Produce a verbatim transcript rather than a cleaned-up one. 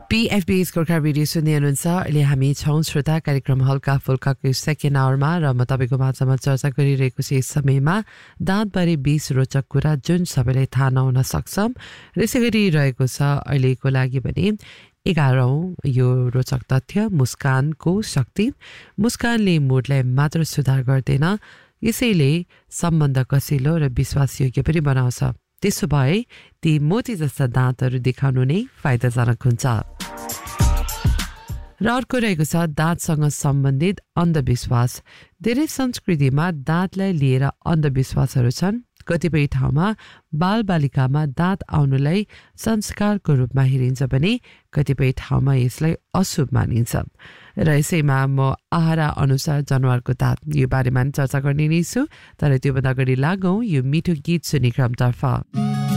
पीएफबीएस Gorkha radio सुन्दै हुनुहुन्छ। अहिले हामी छौँ श्रोता कार्यक्रम हल्का फुल्काको सेकेन्ड आवरमा र म तपाईँको माझमा चर्चा गरिरहेको छु। यस समयमा दाँतबारे बीस रोचक कुरा जुन सबैलाई थाहा नहुन सक्छ र यसै गरी रहेको छ अहिलेको लागि भने एघारौँ यो रोचक तथ्य मुस्कानको शक्ति। मुस्कानले मुडलाई मात्र सुधार गर्दैन, यसैले सम्बन्ध कसिलो र विश्वासयोग्य पनि बनाउँछ। त्यसो भए ती मोती जस्ता दाँतहरू देखाउनु नै फाइदाजनक हुन्छ। र अर्को रहेको छ दाँतसँग सम्बन्धित अन्धविश्वास। धेरै संस्कृतिमा दाँतलाई लिएर अन्धविश्वासहरू छन्। कतिपय ठाउँमा बालबालिकामा दाँत आउनुलाई संस्कारको रूपमा हेरिन्छ भने कतिपय ठाउँमा यसलाई अशुभ मानिन्छ। र यसैमा म आहारा अनुसार जनावरको दाँत यो बारेमा चर्चा गर्ने नै छु। तर त्योभन्दा अगाडि लागौँ यो मिठो गीत सुन्ने क्रमतर्फ।